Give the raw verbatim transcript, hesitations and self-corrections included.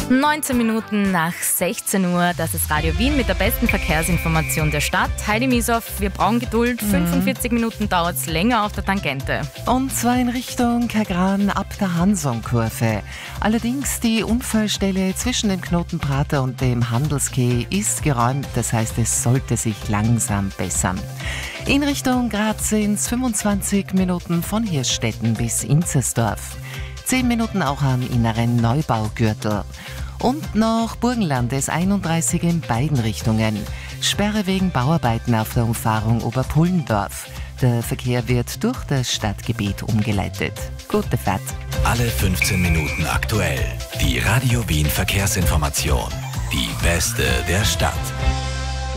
neunzehn Minuten nach sechzehn Uhr, das ist Radio Wien mit der besten Verkehrsinformation der Stadt. Heidi Miesow, wir brauchen Geduld, fünfundvierzig Minuten dauert es länger auf der Tangente. Und zwar in Richtung Kagran ab der Hansonkurve. Allerdings die Unfallstelle zwischen dem Knoten Prater und dem Handelskeh ist geräumt, das heißt, es sollte sich langsam bessern. In Richtung Graz sind es fünfundzwanzig Minuten von Hirschstetten bis Inzersdorf. zehn Minuten auch am inneren Neubaugürtel. Und noch Burgenland S einunddreißig in beiden Richtungen. Sperre wegen Bauarbeiten auf der Umfahrung Oberpullendorf. Der Verkehr wird durch das Stadtgebiet umgeleitet. Gute Fahrt. Alle fünfzehn Minuten aktuell. Die Radio Wien Verkehrsinformation. Die beste der Stadt.